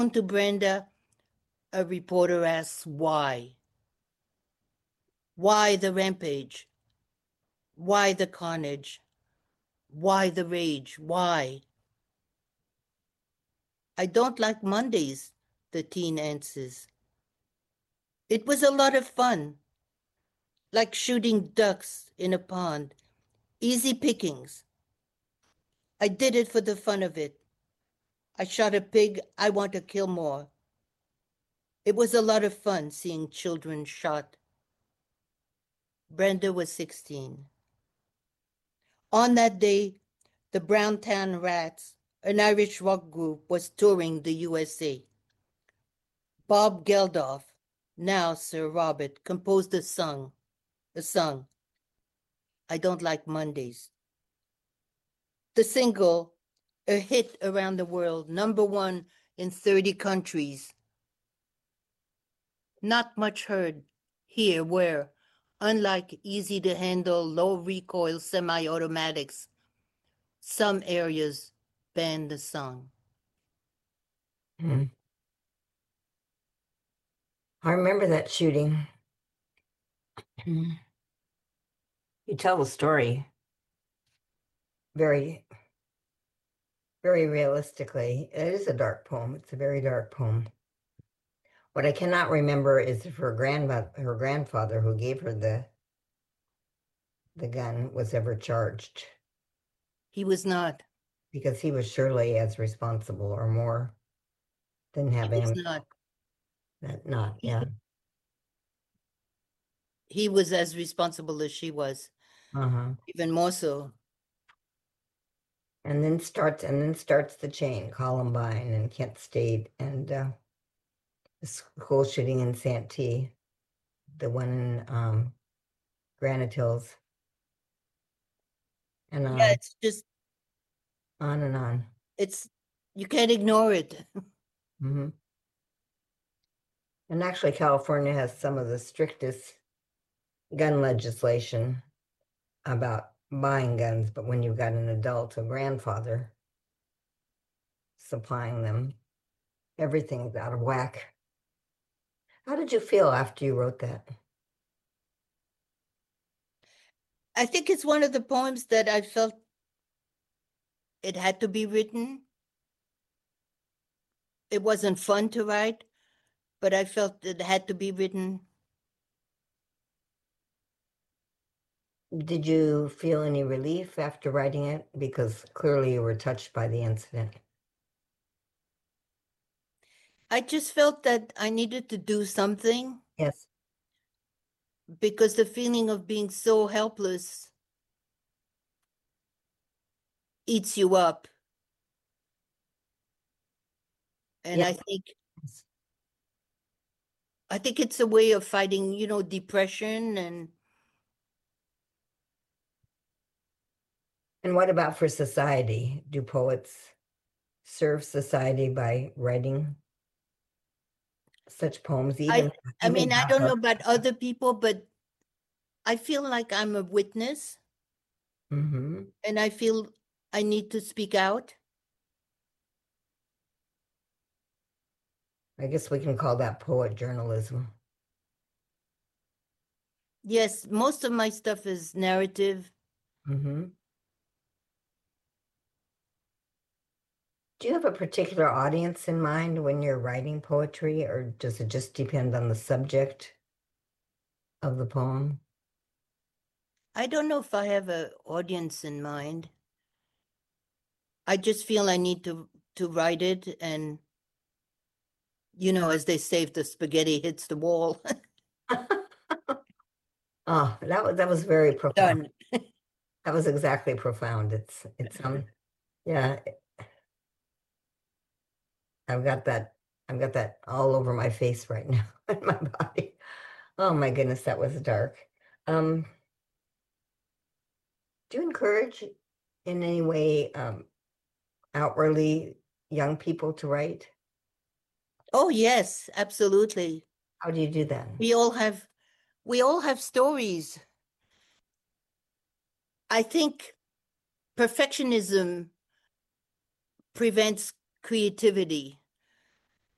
To Brenda, a reporter asks why. Why the rampage? Why the carnage? Why the rage? Why? I don't like Mondays, the teen answers. It was a lot of fun, like shooting ducks in a pond. Easy pickings. I did it for the fun of it. I shot a pig. I want to kill more. It was a lot of fun seeing children shot. Brenda was 16. On that day, the Browntown Rats, an Irish rock group, was touring the USA. Bob Geldof, now Sir Robert, composed a song. I Don't Like Mondays. The single, a hit around the world, #1 in 30 countries. Not much heard here where, unlike easy-to-handle, low-recoil semi-automatics, some areas ban the song. I remember that shooting. You tell the story very, very realistically. It is a dark poem. It's a very dark poem. What I cannot remember is if her grandfather who gave her the gun was ever charged, He was not. because he was surely as responsible or more than He having was him. not. Yeah. He was as responsible as she was, even more so. And then starts the chain, Columbine and Kent State and the school shooting in Santee, the one in Granite Hills, and Yeah, it's just, on and on. you can't ignore it. Mm-hmm. And actually, California has some of the strictest gun legislation about buying guns, but when you've got an adult, a grandfather, supplying them, everything's out of whack. How did you feel after you wrote that? I think it's one of the poems that I felt it had to be written. It wasn't fun to write, but I felt it had to be written. Did you feel any relief after writing it? Because clearly you were touched by the incident. I just felt that I needed to do something Yes. because the feeling of being so helpless eats you up. And Yeah. I think it's a way of fighting, depression and And what about for society? Do poets serve society by writing such poems, I mean, I don't know dark? about other people, but I feel like I'm a witness Mm-hmm. and I feel I need to speak out. I guess we can call that poet journalism. Yes, most of my stuff is narrative. Mm-hmm. Do you have a particular audience in mind when you're writing poetry, or does it just depend on the subject of the poem? I don't know if I have an audience in mind. I just feel I need to write it, and as they say, if the spaghetti hits the wall, Oh, that was very profound. done. That was exactly profound. Yeah, I've got that all over my face right now in my body. Oh my goodness, that was dark. Um, do you encourage in any way outwardly young people to write? Oh yes, absolutely. How do you do that? We all have stories. I think perfectionism prevents creativity.